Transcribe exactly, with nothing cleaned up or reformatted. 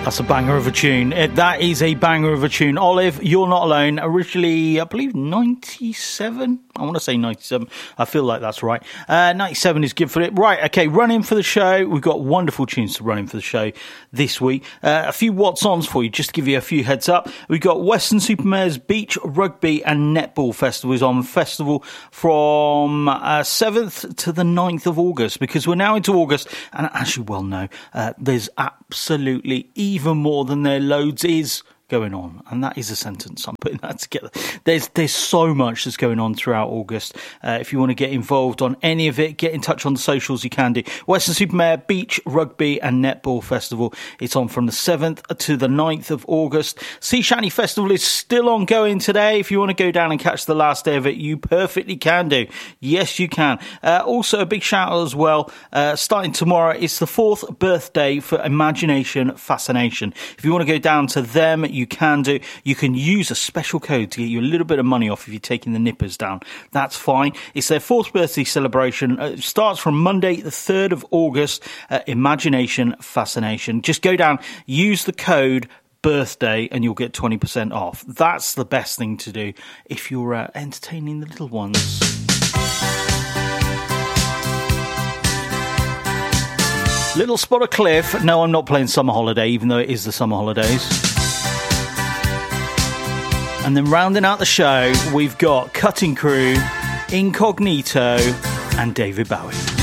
That's a banger of a tune. It, that is a banger of a tune. Olive, You're Not Alone. Originally, I believe, ninety-seven. I want to say ninety-seven. I feel like that's right. Uh, ninety-seven is good for it. Right, okay, running for the show. We've got wonderful tunes to run in for the show this week. Uh, a few what's ons for you, just to give you a few heads up. We've got Weston-super-Mare's Beach Rugby and Netball Festival is on festival from uh, seventh to the ninth of August, because we're now into August, and as you well know, uh, there's absolutely even more than there loads is going on, and that is a sentence. I'm putting that together. There's there's so much that's going on throughout August. Uh, if you want to get involved on any of it, get in touch on the socials. You can do. Weston-super-Mare Beach Rugby and Netball Festival. It's on from the seventh to the ninth of August. Sea Shanty Festival is still ongoing today. If you want to go down and catch the last day of it, you perfectly can do. Yes, you can. Uh, also, a big shout out as well. Uh, starting tomorrow, it's the fourth birthday for Imagination Fascination. If you want to go down to them, you You can do. You can use a special code to get you a little bit of money off if you're taking the nippers down. That's fine. It's their fourth birthday celebration. Uh, it starts from Monday, the third of August. Uh, Imagination Fascination. Just go down, use the code birthday, and you'll get twenty percent off. That's the best thing to do if you're uh, entertaining the little ones. Little Spot of Cliff. No, I'm not playing Summer Holiday, even though it is the summer holidays. And then rounding out the show, we've got Cutting Crew, Incognito, and David Bowie.